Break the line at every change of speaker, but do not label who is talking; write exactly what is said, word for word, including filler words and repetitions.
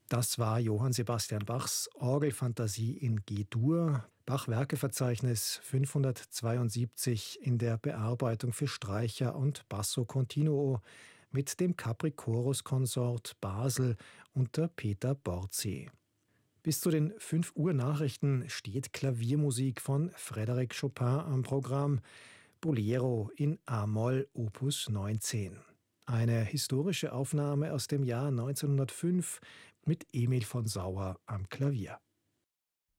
Das war Johann Sebastian Bachs Orgelfantasie in G-Dur, Bach-Werkeverzeichnis fünfhundertzweiundsiebzig in der Bearbeitung für Streicher und Basso Continuo mit dem Capri-Chorus-Konsort Basel unter Peter Borzi. Bis zu den fünf Uhr Nachrichten steht Klaviermusik von Frédéric Chopin am Programm, Bolero in a-Moll Opus neunzehn. Eine historische Aufnahme aus dem Jahr neunzehnhundertfünf mit Emil von Sauer am Klavier.